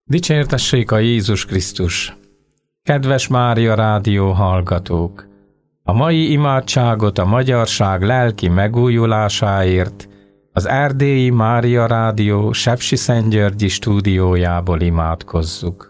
Dicsértessék a Jézus Krisztus! Kedves Mária Rádió hallgatók! A mai imádságot a magyarság lelki megújulásáért az Erdélyi Mária Rádió Sepsiszentgyörgyi stúdiójából imádkozzuk.